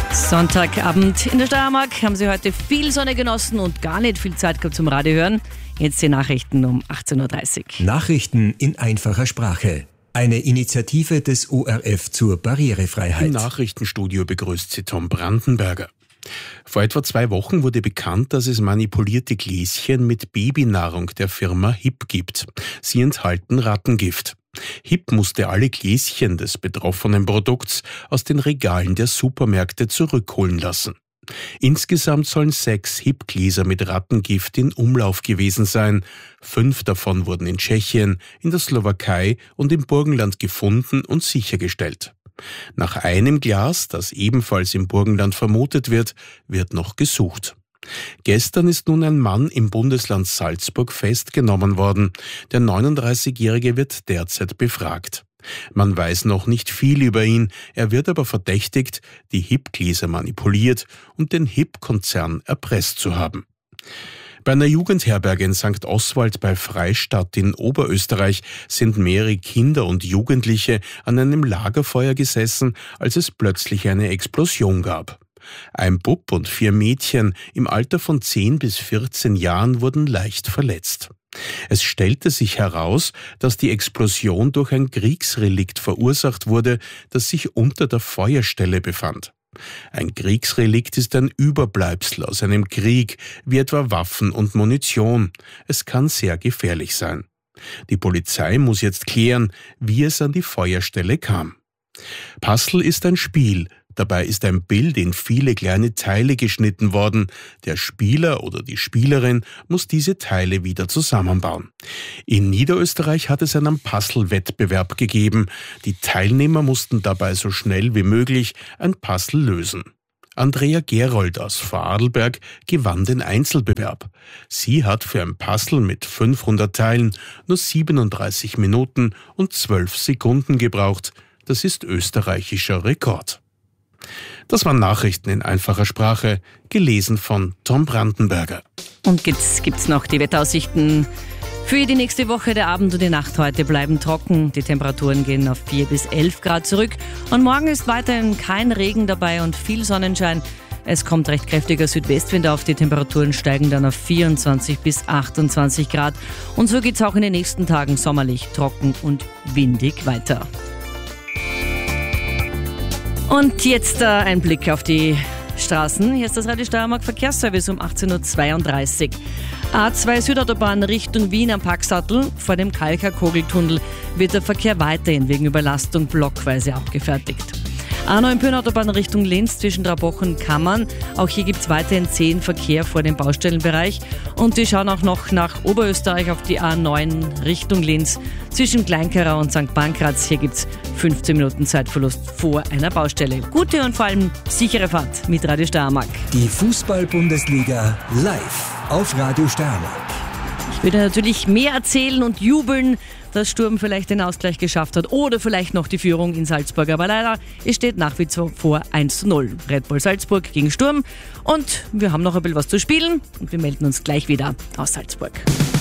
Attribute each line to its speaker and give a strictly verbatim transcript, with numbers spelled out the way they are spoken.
Speaker 1: Sonntagabend in der Steiermark. Haben Sie heute viel Sonne genossen und gar nicht viel Zeit gehabt zum Radio hören? Jetzt die Nachrichten um achtzehn Uhr dreißig.
Speaker 2: Nachrichten in einfacher Sprache. Eine Initiative des O R F zur Barrierefreiheit.
Speaker 3: Im Nachrichtenstudio begrüßt sie Tom Brandenberger. Vor etwa zwei Wochen wurde bekannt, dass es manipulierte Gläschen mit Babynahrung der Firma Hip gibt. Sie enthalten Rattengift. Hip musste alle Gläschen des betroffenen Produkts aus den Regalen der Supermärkte zurückholen lassen. Insgesamt sollen sechs Hip-Gläser mit Rattengift in Umlauf gewesen sein. Fünf davon wurden in Tschechien, in der Slowakei und im Burgenland gefunden und sichergestellt. Nach einem Glas, das ebenfalls im Burgenland vermutet wird, wird noch gesucht. Gestern ist nun ein Mann im Bundesland Salzburg festgenommen worden. Der neununddreißigjährige wird derzeit befragt. Man weiß noch nicht viel über ihn, er wird aber verdächtigt, die Hip-Gläser manipuliert und den Hip-Konzern erpresst zu haben. Bei einer Jugendherberge in Sankt Oswald bei Freistadt in Oberösterreich sind mehrere Kinder und Jugendliche an einem Lagerfeuer gesessen, als es plötzlich eine Explosion gab. Ein Bub und vier Mädchen im Alter von zehn bis vierzehn Jahren wurden leicht verletzt. Es stellte sich heraus, dass die Explosion durch ein Kriegsrelikt verursacht wurde, das sich unter der Feuerstelle befand. Ein Kriegsrelikt ist ein Überbleibsel aus einem Krieg, wie etwa Waffen und Munition. Es kann sehr gefährlich sein. Die Polizei muss jetzt klären, wie es an die Feuerstelle kam. Puzzle ist ein Spiel. Dabei ist ein Bild in viele kleine Teile geschnitten worden. Der Spieler oder die Spielerin muss diese Teile wieder zusammenbauen. In Niederösterreich hat es einen Puzzle-Wettbewerb gegeben. Die Teilnehmer mussten dabei so schnell wie möglich ein Puzzle lösen. Andrea Gerold aus Vorarlberg gewann den Einzelbewerb. Sie hat für ein Puzzle mit fünfhundert Teilen nur siebenunddreißig Minuten und zwölf Sekunden gebraucht. Das ist österreichischer Rekord. Das waren Nachrichten in einfacher Sprache, gelesen von Tom Brandenberger.
Speaker 1: Und jetzt gibt's noch die Wetteraussichten für die nächste Woche. Der Abend und die Nacht heute bleiben trocken. Die Temperaturen gehen auf vier bis elf Grad zurück. Und morgen ist weiterhin kein Regen dabei und viel Sonnenschein. Es kommt recht kräftiger Südwestwind auf. Die Temperaturen steigen dann auf vierundzwanzig bis achtundzwanzig Grad. Und so geht's auch in den nächsten Tagen sommerlich, trocken und windig weiter. Und jetzt äh, ein Blick auf die Straßen. Hier ist das Radio Steiermark Verkehrsservice um achtzehn Uhr zweiunddreißig. A zwei Südautobahn Richtung Wien am Packsattel. Vor dem Kalka-Kogeltunnel wird der Verkehr weiterhin wegen Überlastung blockweise abgefertigt. A neun Autobahn Richtung Linz zwischen Traubochen und Kammern. Auch hier gibt es weiterhin zehn Verkehr vor dem Baustellenbereich. Und wir schauen auch noch nach Oberösterreich auf die A neun Richtung Linz zwischen Kleinkarau und Sankt Pankraz. Hier gibt es fünfzehn Minuten Zeitverlust vor einer Baustelle. Gute und vor allem sichere Fahrt mit Radio Steiermark.
Speaker 2: Die Fußball-Bundesliga live auf Radio Steiermark.
Speaker 1: Ich würde natürlich mehr erzählen und jubeln, dass Sturm vielleicht den Ausgleich geschafft hat oder vielleicht noch die Führung in Salzburg. Aber leider, es steht nach wie vor eins zu null. Red Bull Salzburg gegen Sturm. Und wir haben noch ein bisschen was zu spielen und wir melden uns gleich wieder aus Salzburg.